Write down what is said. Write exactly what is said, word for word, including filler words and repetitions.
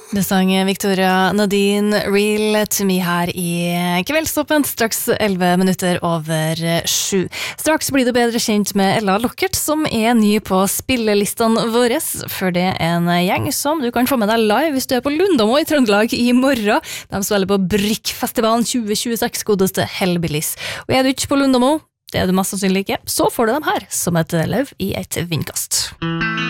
Det sang Victoria Nadine Real to me her i kveldstoppen, straks elleve minutter over sju. Straks blir du bedre kjent med Ella Lockert, som er ny på spillelistene våre, for det er en gjeng som du kan få med deg live hvis du er på Lundamo i Trøndelag i morgen. De spiller på Brykkfestivalen tjue tjueseks, godeste Hellbillies. Og er du ikke på Lundamo, det er du mest sannsynlig ikke, så får du dem her som et løv i et vindkast.